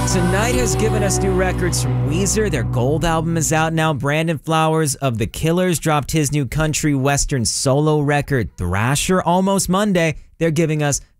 Tonight has given us new records from Weezer. Their Gold album is out now. Brandon Flowers of The Killers dropped his new country western solo record, Thrasher, almost Monday. They're giving us